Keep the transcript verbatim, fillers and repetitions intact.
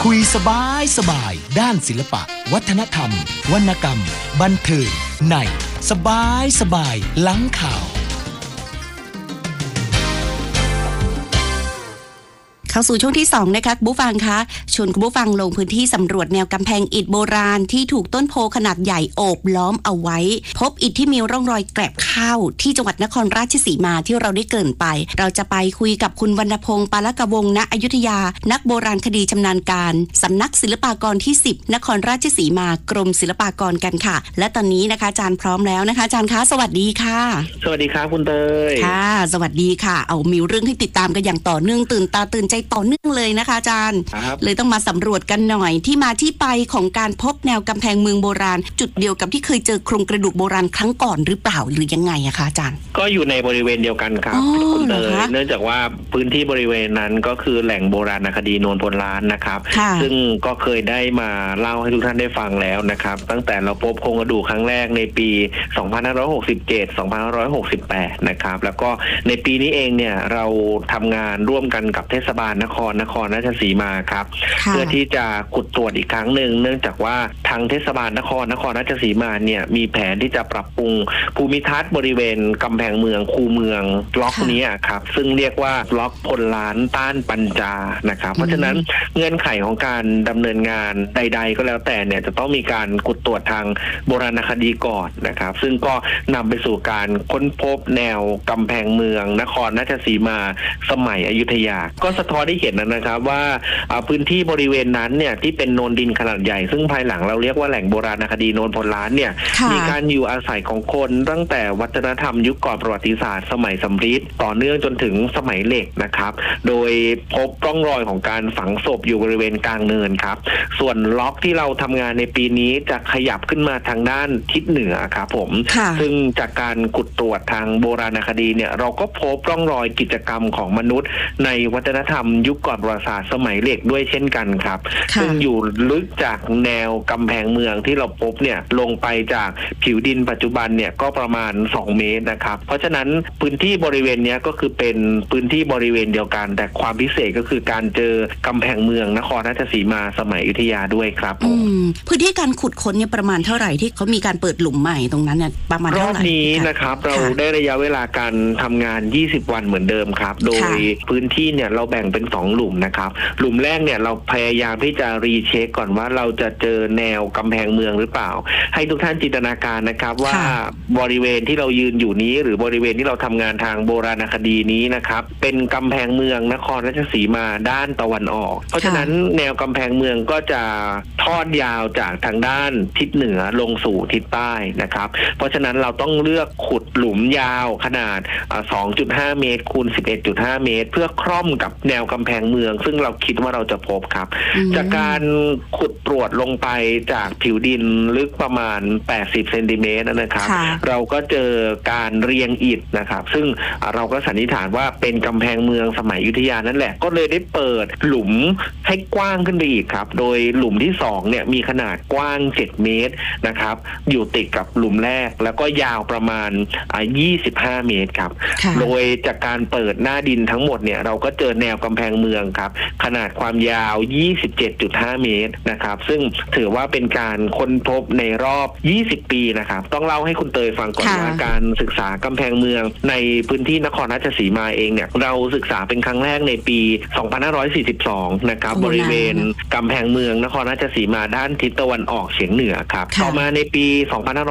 คุยสบายสบายด้านศิลปะวัฒนธรรมวรรณกรรมบันเทิงในสบายสบายหลังข่าวเข้าสู่ช่วงที่สองนะคะคุณผู้ฟังคะชวนคุณผู้ฟังลงพื้นที่สำรวจแนวกำแพงอิฐโบราณที่ถูกต้นโพขนาดใหญ่โอบล้อมเอาไว้พบอิฐที่มีร่องรอยแกลบข้าวที่จังหวัดนครราชสีมาที่เราได้เกริ่นไปเราจะไปคุยกับคุณวรรณพงษ์ปาลกวงศ์ณอยุธยานักโบราณคดีชำนาญการสำนักศิลปากรที่สิบนครราชสีมากรมศิลปากรกันค่ะและตอนนี้นะคะอาจารย์พร้อมแล้วนะคะอาจารย์คะสวัสดีค่ะสวัสดีครับคุณเตยค่ะสวัสดีค่ะเอามีเรื่องให้ติดตามกันอย่างต่อเนื่องตื่นตาตื่นใจต่อเนื่องเลยนะคะอาจารย์เลยต้องมาสำรวจกันหน่อยที่มาที่ไปของการพบแนวกำแพงเมืองโบราณจุดเดียวกับที่เคยเจอโครงกระดูกโบราณครั้งก่อนหรือเปล่าหรือยังไงอะคะอาจารย์ก็อยู่ในบริเวณเดียวกันครับคุณเตยเนื่องจากว่าพื้นที่บริเวณนั้นก็คือแหล่งโบราณคดีโนนพลล้านนะครับซึ่งก็เคยได้มาเล่าให้ทุกท่านได้ฟังแล้วนะครับตั้งแต่เราพบโครงกระดูกครั้งแรกในปีสองพันห้าร้อยหกสิบเจ็ด สองพันห้าร้อยหกสิบแปดนะครับแล้วก็ในปีนี้เองเนี่ยเราทำงานร่วมกันกับเทศบาลนครนครราชสีมาครับเพื่อที่จะขุดตรวจอีกครั้งหนึ่งเนื่องจากว่าทางเทศบาลนครนครราชสีมาเนี่ยมีแผนที่จะปรับปรุงภูมิทัศน์บริเวณกำแพงเมืองคูเมืองล็อกนี้ครับซึ่งเรียกว่าล็อกพลล้านต้านปัญจานะครับเพราะฉะนั้นเงื่อนไขของการดำเนินงานใดๆก็แล้วแต่เนี่ยจะต้องมีการขุดตรวจทางโบราณคดีก่อนนะครับซึ่งก็นำไปสู่การค้นพบแนวกำแพงเมืองนครราชสีมาสมัยอยุธยาก็สะท้อนให้เห็นนะครับว่าพื้นที่บริเวณนั้นเนี่ยที่เป็นโนนดินขนาดใหญ่ซึ่งภายหลังเราเรียกว่าแหล่งโบราณคดีโนนพลล้านเนี่ยมีการอยู่อาศัยของคนตั้งแต่วัฒนธรรมยุคก่อนประวัติศาสตร์สมัยสำริดต่อเนื่องจนถึงสมัยเหล็กนะครับโดยพบร่องรอยของการฝังศพอยู่บริเวณกลางเนินครับส่วนล็อกที่เราทำงานในปีนี้จะขยับขึ้นมาทางด้านทิศเหนือครับผมซึ่งจากการขุดตรวจทางโบราณคดีเนี่ยเราก็พบร่องรอยกิจกรรมของมนุษย์ในวัฒนธรรมยุคก่อนประวัติศาสตร์สมัยเหล็กด้วยเช่นกันครับซึ่งอยู่ลึกจากแนวกำแพงเมืองที่เราพบเนี่ยลงไปจากผิวดินปัจจุบันเนี่ยก็ประมาณสองเมตรนะครับเพราะฉะนั้นพื้นที่บริเวณนี้ก็คือเป็นพื้นที่บริเวณเดียวกันแต่ความพิเศษก็คือการเจอกำแพงเมืองนครราชสีมาสมัยอยุธยาด้วยครับพื้นที่การขุดค้นเนี่ยประมาณเท่าไหร่ที่เขามีการเปิดหลุมใหม่ตรงนั้นเนี่ยประมาณเท่าไหร่รอบนี้นะครับเราได้ระยะเวลาการทำงานยี่สิบวันเหมือนเดิมครับโดยพื้นที่เนี่ยเราแบ่งเป็นสองหลุมนะครับหลุมแรกเนี่ยเราพยายามที่จะรีเช็คก่อนว่าเราจะเจอแนวกำแพงเมืองหรือเปล่าให้ทุกท่านจินตนาการนะครับว่าบริเวณที่เรายืนอยู่นี้หรือบริเวณที่เราทำงานทางโบราณคดีนี้นะครับเป็นกำแพงเมืองนครราชสีมาด้านตะวันออกเพราะฉะนั้นแนวกำแพงเมืองก็จะทอดยาวจากทางด้านทิศเหนือลงสู่ทิศใต้นะครับเพราะฉะนั้นเราต้องเลือกขุดหลุมยาวขนาด สองจุดห้า เมตรคูณ สิบเอ็ดจุดห้า เมตรเพื่อคร่อมกับแนวกำแพงเมืองซึ่งเราคิดว่าเราจะพบครับจากการขุดตรวจลงไปจากผิวดินลึกประมาณแปดสิบเซนติเมตรนะครับเราก็เจอการเรียงอิฐนะครับซึ่งเราก็สันนิษฐานว่าเป็นกำแพงเมืองสมัยอยุธยานั่นแหละก็เลยได้เปิดหลุมให้กว้างขึ้นไปอีกครับโดยหลุมที่สองเนี่ยมีขนาดกว้างเจ็ดเมตรนะครับอยู่ติดกับหลุมแรกแล้วก็ยาวประมาณยี่สิบห้าเมตรครับโดยจากการเปิดหน้าดินทั้งหมดเนี่ยเราก็เจอแนวกำแพงเมืองครับขนาดความยาว ยี่สิบเจ็ดจุดห้า เมตรนะครับซึ่งถือว่าเป็นการค้นพบในรอบยี่สิบปีนะครับต้องเล่าให้คุณเตยฟังก่อนว่าการศึกษากำแพงเมืองในพื้นที่นครราชสีมาเองเนี่ยเราศึกษาเป็นครั้งแรกในปีสองพันห้าร้อยสี่สิบสองนะครับบริเวณกำแพงเมืองนครราชสีมาด้านทิศตะวันออกเฉียงเหนือครับต่อมาในปีสองพันห้าร้อย